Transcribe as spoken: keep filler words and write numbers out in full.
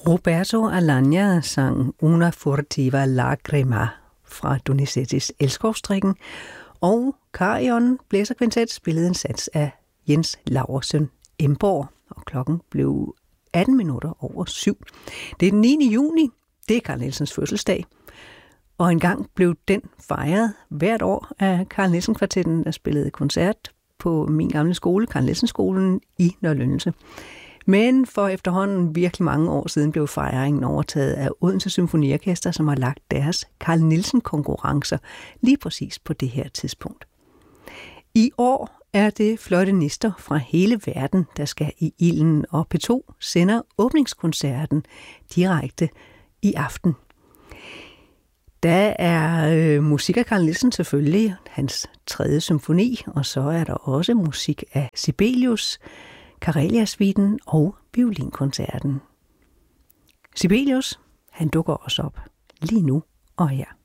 Roberto Alagna sang Una furtiva lagrima fra Donizettis Elskovsstrikken, og Carillon Blæserkvintet spillede en sats af Jens Laursen Emborg, og klokken blev atten minutter over syv. Det er den niende juni, det er Carl Nielsens fødselsdag, og engang blev den fejret hvert år af Carl Nielsen Kvartetten, der spillede koncert på min gamle skole, Carl Nielsen Skolen i Nørre. Men for efterhånden virkelig mange år siden blev fejringen overtaget af Odense Symfoniorkester, som har lagt deres Carl Nielsen-konkurrencer lige præcis på det her tidspunkt. I år er det fløjtenister fra hele verden, der skal i ilden, og P to sender åbningskoncerten direkte i aften. Der er øh, musik af Carl Nielsen selvfølgelig, hans tredje symfoni, og så er der også musik af Sibelius, Karelia-suiten og violinkoncerten. Sibelius, han dukker også op lige nu og her.